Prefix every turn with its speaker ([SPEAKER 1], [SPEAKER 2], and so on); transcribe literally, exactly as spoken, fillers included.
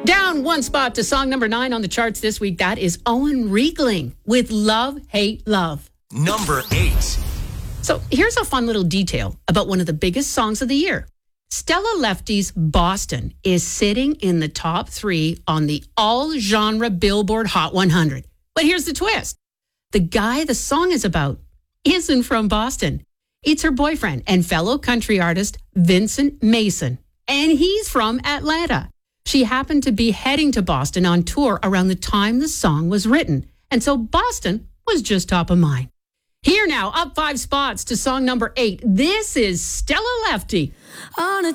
[SPEAKER 1] Down one spot to song number nine on the charts this week. That is Owen Riegling with Love, Hate, Love.
[SPEAKER 2] Number eight.
[SPEAKER 1] So here's a fun little detail about one of the biggest songs of the year. Stella Lefty's Boston is sitting in the top three on the all-genre Billboard Hot one hundred. But here's the twist. The guy the song is about isn't from Boston. It's her boyfriend and fellow country artist, Vincent Mason. And he's from Atlanta. She happened to be heading to Boston on tour around the time the song was written. And so Boston was just top of mind. Here now, up five spots to song number eight. This is Stella Lefty.
[SPEAKER 3] On a